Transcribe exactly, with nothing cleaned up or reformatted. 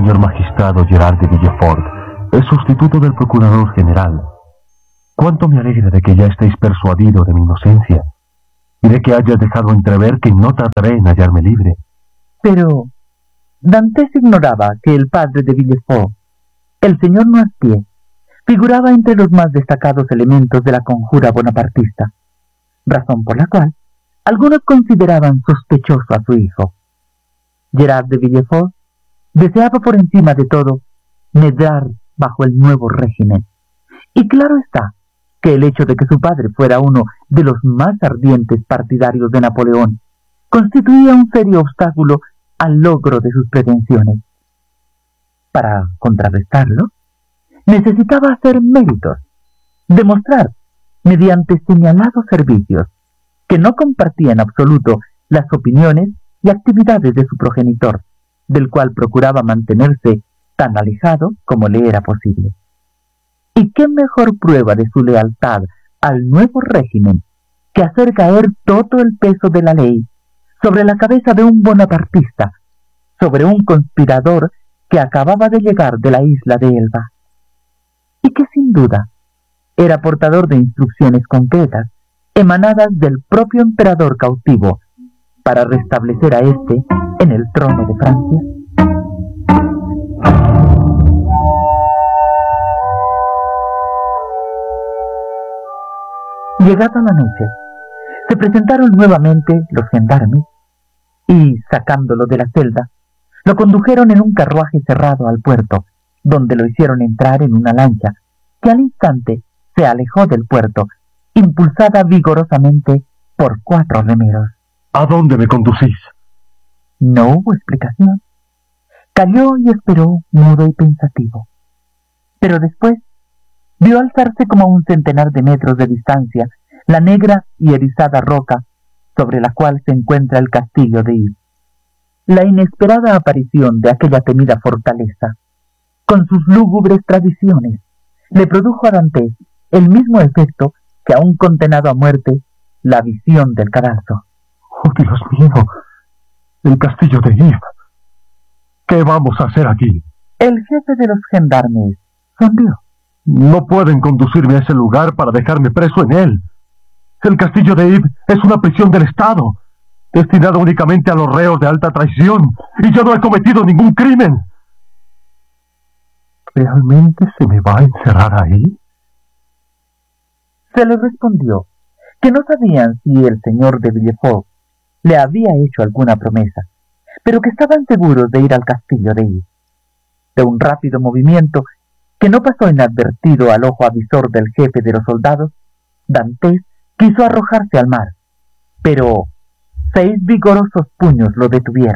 señor magistrado Gerard de Villefort, el sustituto del procurador general. Cuánto me alegra de que ya estéis persuadido de mi inocencia y de que hayas dejado entrever que no tardaré en hallarme libre. Pero Dantes ignoraba que el padre de Villefort, el señor Noirtier, figuraba entre los más destacados elementos de la conjura bonapartista, razón por la cual algunos consideraban sospechoso a su hijo. Gerard de Villefort deseaba por encima de todo medrar bajo el nuevo régimen, y claro está que el hecho de que su padre fuera uno de los más ardientes partidarios de Napoleón constituía un serio obstáculo al logro de sus pretensiones. Para contrarrestarlo, necesitaba hacer méritos, demostrar, mediante señalados servicios, que no compartía en absoluto las opiniones y actividades de su progenitor, del cual procuraba mantenerse tan alejado como le era posible. ¿Y qué mejor prueba de su lealtad al nuevo régimen que hacer caer todo el peso de la ley sobre la cabeza de un bonapartista, sobre un conspirador que acababa de llegar de la isla de Elba, y que sin duda era portador de instrucciones concretas emanadas del propio emperador cautivo para restablecer a éste en el trono de Francia? Llegada la noche, se presentaron nuevamente los gendarmes y, sacándolo de la celda, lo condujeron en un carruaje cerrado al puerto, donde lo hicieron entrar en una lancha que al instante se alejó del puerto, impulsada vigorosamente por cuatro remeros. ¿A dónde me conducís? No hubo explicación. Calló y esperó, mudo y pensativo. Pero después vio alzarse como a un centenar de metros de distancia la negra y erizada roca sobre la cual se encuentra el castillo de Yves. La inesperada aparición de aquella temida fortaleza, con sus lúgubres tradiciones, le produjo a Dantes el mismo efecto que a un condenado a muerte la visión del cadalso. ¡Oh, Dios mío! El castillo de Yves. ¿Qué vamos a hacer aquí? El jefe de los gendarmes sonrió. No pueden conducirme a ese lugar para dejarme preso en él. El castillo de Yves es una prisión del Estado, destinada únicamente a los reos de alta traición, y yo no he cometido ningún crimen. ¿Realmente se me va a encerrar ahí? Se le respondió que no sabían si el señor de Villefort le había hecho alguna promesa, pero que estaban seguros de ir al castillo de Yves. De un rápido movimiento que no pasó inadvertido al ojo avisor del jefe de los soldados, Dantes quiso arrojarse al mar, pero seis vigorosos puños lo detuvieron.